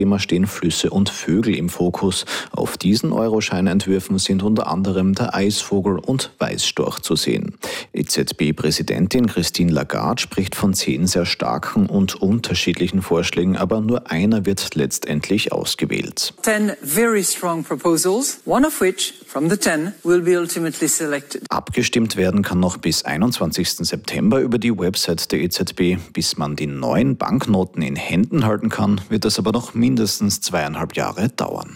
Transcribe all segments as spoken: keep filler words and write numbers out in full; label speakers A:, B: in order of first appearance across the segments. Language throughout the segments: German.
A: Thema stehen Flüsse und Vögel im Fokus. Auf diesen Euroscheinentwürfen sind unter anderem der Eisvogel und Weißstorch zu sehen. E Z B-Präsidentin Christine Lagarde spricht von zehn sehr starken und unterschiedlichen Vorschlägen, aber nur einer wird letztendlich ausgewählt.
B: Ten very strong proposals, one of which from the ten will be ultimately selected.
A: Abgestimmt werden kann noch bis einundzwanzigsten September über die Website der E Z B. Bis man die neuen Banknoten in Händen halten kann, wird das aber noch mindestens zweieinhalb Jahre dauern.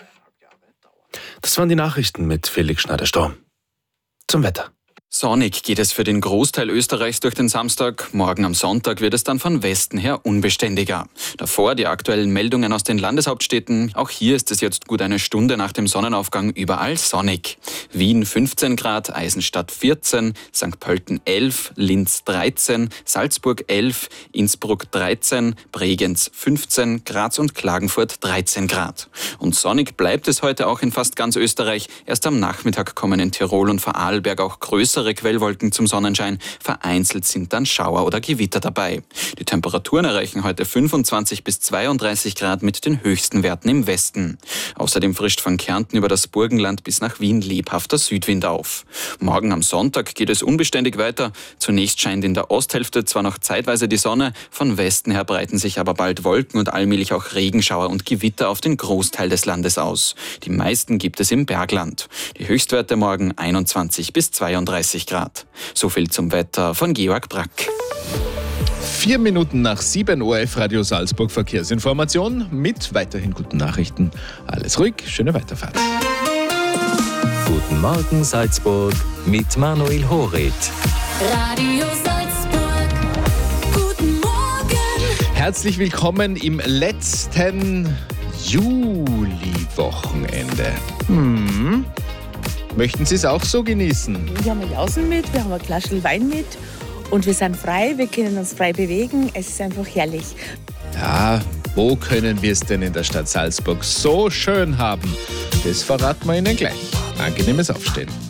C: Das waren die Nachrichten mit Felix Schneider-Storm. Zum Wetter.
D: Sonnig geht es für den Großteil Österreichs durch den Samstag. Morgen am Sonntag wird es dann von Westen her unbeständiger. Davor die aktuellen Meldungen aus den Landeshauptstädten. Auch hier ist es jetzt gut eine Stunde nach dem Sonnenaufgang überall sonnig. Wien fünfzehn Grad, Eisenstadt vierzehn, Sankt Pölten elf, Linz dreizehn, Salzburg elf, Innsbruck dreizehn, Bregenz fünfzehn, Graz und Klagenfurt dreizehn Grad. Und sonnig bleibt es heute auch in fast ganz Österreich. Erst am Nachmittag kommen in Tirol und Vorarlberg auch größere Quellwolken zum Sonnenschein. Vereinzelt sind dann Schauer oder Gewitter dabei. Die Temperaturen erreichen heute fünfundzwanzig bis zweiunddreißig Grad mit den höchsten Werten im Westen. Außerdem frischt von Kärnten über das Burgenland bis nach Wien lebhafter Südwind auf. Morgen am Sonntag geht es unbeständig weiter. Zunächst scheint in der Osthälfte zwar noch zeitweise die Sonne, von Westen her breiten sich aber bald Wolken und allmählich auch Regenschauer und Gewitter auf den Großteil des Landes aus. Die meisten gibt es im Bergland. Die Höchstwerte morgen einundzwanzig bis zweiunddreißig Grad. So viel zum Wetter von Georg Brack.
E: Vier Minuten nach sieben Uhr, F-Radio Salzburg Verkehrsinformation mit weiterhin guten Nachrichten. Alles ruhig, schöne Weiterfahrt.
F: Guten Morgen Salzburg mit Manuel Horit.
G: Radio Salzburg, guten Morgen.
E: Herzlich willkommen im letzten Juli-Wochenende. Hm. Möchten Sie es auch so genießen?
H: Wir haben Jausen mit, wir haben ein Glas Wein mit und wir sind frei, wir können uns frei bewegen. Es ist einfach herrlich.
E: Ja, wo können wir es denn in der Stadt Salzburg so schön haben? Das verraten wir Ihnen gleich. Angenehmes Aufstehen.